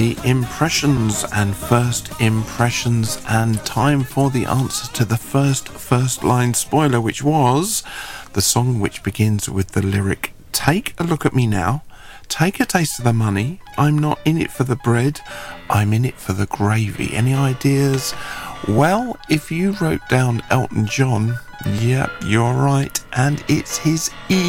The impressions and first impressions, and time for the answer to the first line spoiler, which was the song which begins with the lyric, "Take a look at me now, take a taste of the money, I'm not in it for the bread, I'm in it for the gravy." Any ideas? Well, if you wrote down Elton John, yep, you're right, and it's his